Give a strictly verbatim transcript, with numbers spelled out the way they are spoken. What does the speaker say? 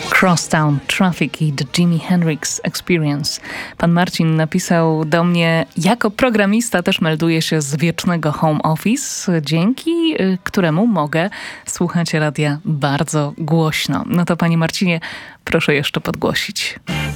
Crosstown Traffic i The Jimi Hendrix Experience. Pan Marcin napisał do mnie: jako programista też melduję się z wiecznego home office, dzięki któremu mogę słuchać radia bardzo głośno. No to, panie Marcinie, proszę jeszcze podgłosić.